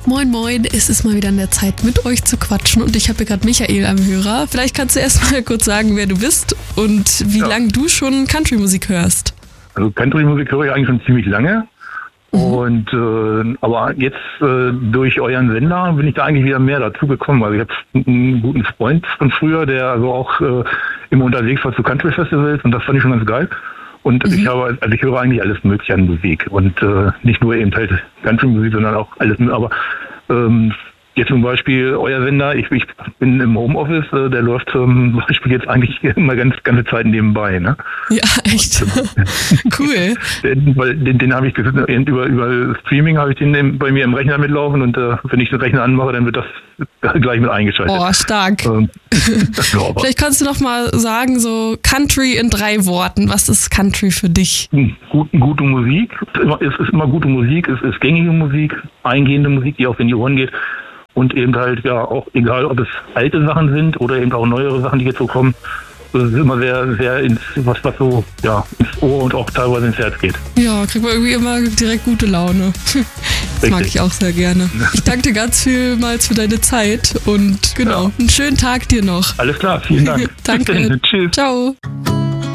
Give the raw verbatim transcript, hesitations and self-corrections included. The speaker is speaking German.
Moin moin, es ist mal wieder an der Zeit, mit euch zu quatschen und ich habe hier gerade Michael am Hörer. Vielleicht kannst du erst mal kurz sagen, wer du bist und wie ja. lange du schon Country-Musik hörst. Also Country-Musik höre ich eigentlich schon ziemlich lange. Mhm. Und äh, aber jetzt äh, durch euren Sender bin ich da eigentlich wieder mehr dazu gekommen. Also ich habe einen guten Freund von früher, der also auch äh, immer unterwegs war zu Country-Festivals und das fand ich schon ganz geil. Und mhm. ich habe, also ich höre eigentlich alles Mögliche an Musik und äh, nicht nur eben halt Country-Musik, sondern auch alles. Aber ähm, jetzt zum Beispiel euer Sender, ich, ich bin im Homeoffice, äh, der läuft zum Beispiel jetzt eigentlich immer ganz ganze Zeit nebenbei, ne? Ja, echt. Und, äh, cool. Den, weil den, den habe ich über über Streaming habe ich den bei mir im Rechner mitlaufen und äh, wenn ich den Rechner anmache, dann wird das gleich mit eingeschaltet. Oh, stark. Ähm, Vielleicht kannst du noch mal sagen, so Country in drei Worten. Was ist Country für dich? Gut, gute Musik. Es ist immer gute Musik. Es ist gängige Musik, eingehende Musik, die auch in die Ohren geht. Und eben halt, ja, auch egal, ob es alte Sachen sind oder eben auch neuere Sachen, die jetzt so kommen. Das ist immer sehr, sehr ins, was, was so, ja, ins Ohr und auch teilweise ins Herz geht. Ja, kriegt man irgendwie immer direkt gute Laune. Das Richtig. Mag ich auch sehr gerne. Ich danke dir ganz vielmals für deine Zeit und genau, ja. einen schönen Tag dir noch. Alles klar, vielen Dank. Danke. Tschüss. Ciao.